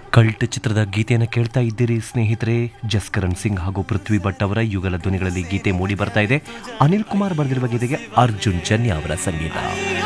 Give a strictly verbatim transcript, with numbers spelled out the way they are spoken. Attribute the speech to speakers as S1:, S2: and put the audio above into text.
S1: Cult ಚಿತ್ರದ ಗೀತೆಯನ್ನು ಕೇಳ್ತಾ ಇದ್ದೀರಿ ಸ್ನೇಹಿತರೆ. ಜಸ್ಕರಣ್ ಸಿಂಗ್ ಹಾಗೂ ಪೃಥ್ವಿ ಭಟ್ ಅವರ ಯುಗಲ ಧ್ವನಿಗಳಲ್ಲಿ ಗೀತೆ ಮೂಡಿ ಬರ್ತಾ ಇದೆ. ಅನಿಲ್ ಕುಮಾರ್ ಬರೆದಿರುವ ಗೀತೆಗೆ ಅರ್ಜುನ್ ಜನ್ಯ ಅವರ ಸಂಗೀತ.